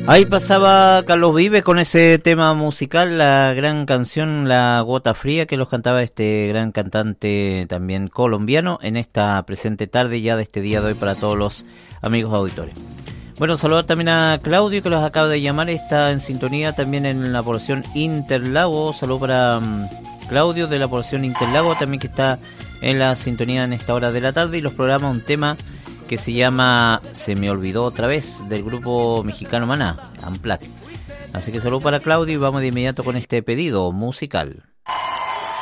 Ahí pasaba Carlos Vives con ese tema musical, la gran canción La Gota Fría, que los cantaba este gran cantante también colombiano en esta presente tarde ya de este día de hoy para todos los amigos auditores. Bueno, saludar también a Claudio que los acaba de llamar, está en sintonía también en la población Interlago. Saludo para Claudio de la población Interlago también que está en la sintonía en esta hora de la tarde y los programa un tema que se llama Se me olvidó otra vez, del grupo mexicano Maná, Unplugged. Así que saludo para Claudio y vamos de inmediato con este pedido musical.